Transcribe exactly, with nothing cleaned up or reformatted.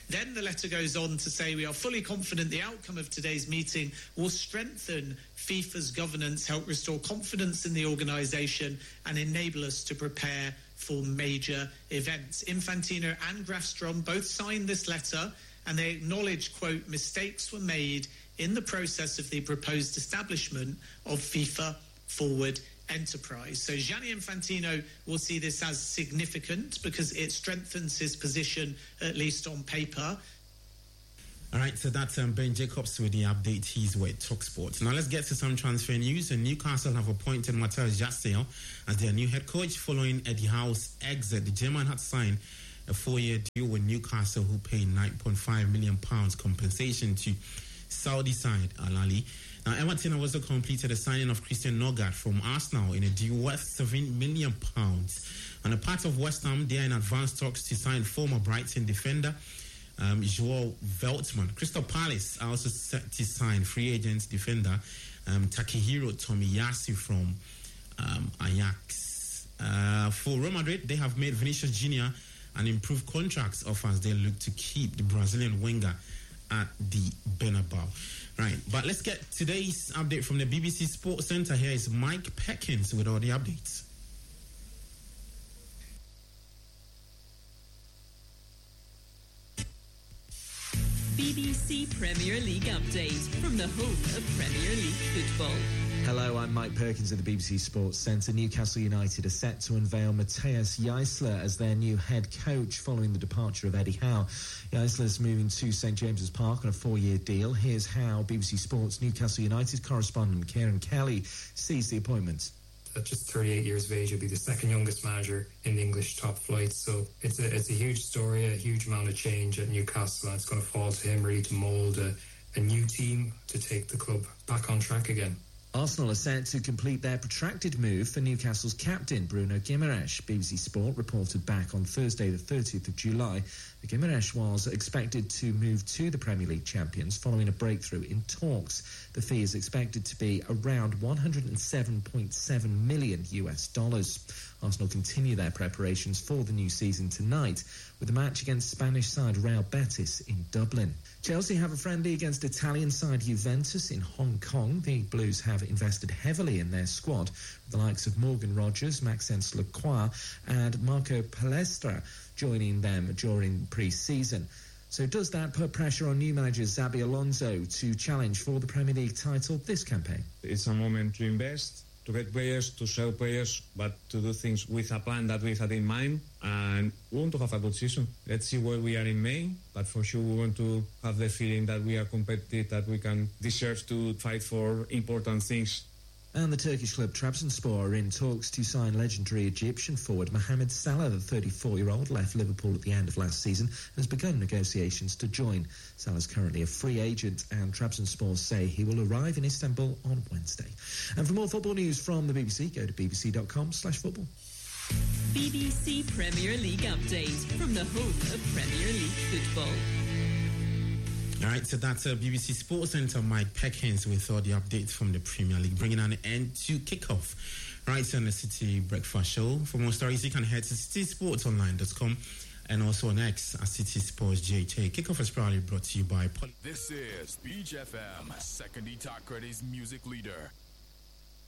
Then the letter goes on to say, we are fully confident the outcome of today's meeting will strengthen FIFA's governance, help restore confidence in the organisation and enable us to prepare for major events. Infantino and Grafstrom both signed this letter and they acknowledge, quote, mistakes were made in the process of the proposed establishment of FIFA Forward Enterprise. So Gianni Infantino will see this as significant because it strengthens his position, at least on paper. All right, so that's um, Ben Jacobs with the update. He's with TalkSport. Now let's get to some transfer news. And Newcastle have appointed Matthias Jassel as their new head coach following Eddie Howe's exit. The German had signed a four-year deal with Newcastle, who paid nine point five million pounds compensation to Saudi side Al Ahly. Now, Everton have also completed the signing of Christian Nørgaard from Arsenal in a deal worth seven million pounds. On the part of West Ham, they are in advanced talks to sign former Brighton defender um, Joao Veltman. Crystal Palace are also set to sign free agents defender um, Takehiro Tomiyasu from um, Ajax. Uh, for Real Madrid, they have made Vinicius Junior an improved contracts offers. They look to keep the Brazilian winger at the Bernabeu. Right, but let's get today's update from the B B C Sports Centre. Here is Mike Peckins with all the updates. B B C Premier League update from the home of Premier League football. Hello, I'm Mike Perkins of the B B C Sports Centre. Newcastle United are set to unveil Matthias Jaissle as their new head coach following the departure of Eddie Howe. Jaissle is moving to St James's Park on a four-year deal. Here's how B B C Sports Newcastle United correspondent Kieran Kelly sees the appointment. At just thirty-eight years of age, he'll be the second youngest manager in the English top flight. So it's a it's a huge story, a huge amount of change at Newcastle, and it's going to fall to him really to mould a, a new team to take the club back on track again. Arsenal are set to complete their protracted move for Newcastle's captain, Bruno Guimaraes. B B C Sport reported back on Thursday the thirtieth of July that Guimaraes was expected to move to the Premier League champions following a breakthrough in talks. The fee is expected to be around one hundred seven point seven million US dollars. Arsenal continue their preparations for the new season tonight with a match against Spanish side Real Betis in Dublin. Chelsea have a friendly against Italian side Juventus in Hong Kong. The Blues have invested heavily in their squad, with the likes of Morgan Rogers, Maxence Lacroix and Marco Palestra joining them during pre-season. So does that put pressure on new manager Xabi Alonso to challenge for the Premier League title this campaign? It's a moment to invest, to get players, to sell players, but to do things with a plan that we had in mind, and we want to have a good season. Let's see where we are in May, but for sure we want to have the feeling that we are competitive, that we can deserve to fight for important things. And the Turkish club Trabzonspor are in talks to sign legendary Egyptian forward Mohamed Salah. The thirty-four-year-old left Liverpool at the end of last season and has begun negotiations to join. Salah's currently a free agent, and Trabzonspor say he will arrive in Istanbul on Wednesday. And for more football news from the B B C, go to bbc.com slash football. B B C Premier League update from the home of Premier League football. All right, so that's uh, B B C Sports Centre, Mike Peckins with all the updates from the Premier League, bringing an end to kickoff right on the City Breakfast Show. For more stories, you can head to city sports online dot com and also on X at City Sports J H A. Kickoff is proudly brought to you by Poly. This is B G F M, Second Itakredi's music leader.